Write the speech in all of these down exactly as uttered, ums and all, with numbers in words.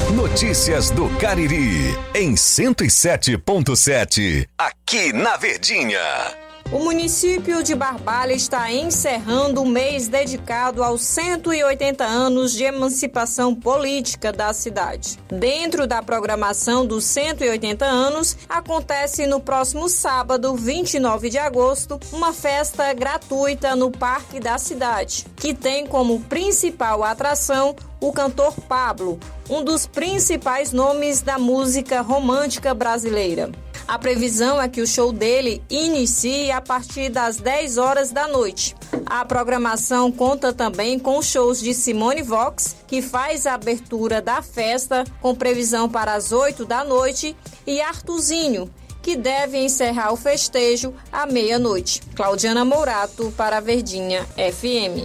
Notícias do Cariri, em cento e sete ponto sete, aqui na Verdinha. O município de Barbalha está encerrando o mês dedicado aos cento e oitenta anos de emancipação política da cidade. Dentro da programação dos cento e oitenta anos, acontece no próximo sábado, vinte e nove de agosto, uma festa gratuita no Parque da Cidade, que tem como principal atração o cantor Pablo, um dos principais nomes da música romântica brasileira. A previsão é que o show dele inicie a partir das dez horas da noite. A programação conta também com shows de Simone Vox, que faz a abertura da festa, com previsão para as oito da noite, e Artuzinho, que deve encerrar o festejo à meia-noite. Claudiana Mourato, para a Verdinha F M.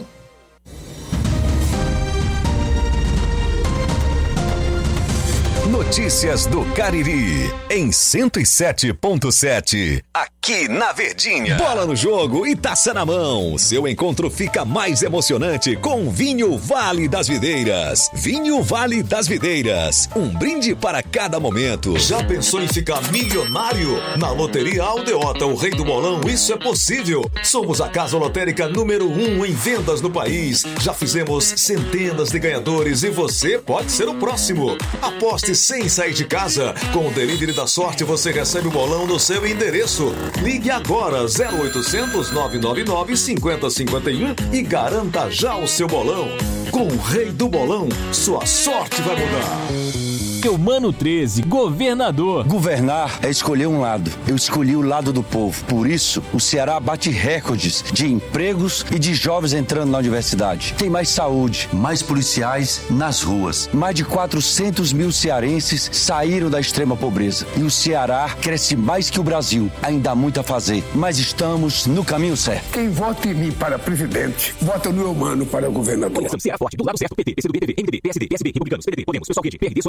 Notícias do Cariri, em cento e sete ponto sete, aqui na Verdinha. Bola no jogo e taça na mão. Seu encontro fica mais emocionante com Vinho Vale das Videiras. Vinho Vale das Videiras, um brinde para cada momento. Já pensou em ficar milionário? Na Loteria Aldeota, o rei do bolão, isso é possível. Somos a casa lotérica número um em vendas no país. Já fizemos centenas de ganhadores e você pode ser o próximo. Aposte sem sair de casa. Com o Delivery da Sorte você recebe o bolão no seu endereço. Ligue agora zero oitocentos, nove nove nove, cinco zero cinco um e garanta já o seu bolão. Com o rei do bolão, sua sorte vai mudar. Eumano treze, governador. Governar é escolher um lado. Eu escolhi o lado do povo. Por isso, o Ceará bate recordes de empregos e de jovens entrando na universidade. Tem mais saúde, mais policiais nas ruas. Mais de quatrocentos mil cearenses saíram da extrema pobreza. E o Ceará cresce mais que o Brasil. Ainda há muito a fazer, mas estamos no caminho certo. Quem vota em mim para presidente, vota no Eumano para governador. Conexão Ceará Forte, do lado certo, P T, P C do B, P V, M D B, P S D, P S B, Republicanos, P D D, Podemos, Pessoal Rede, P R D,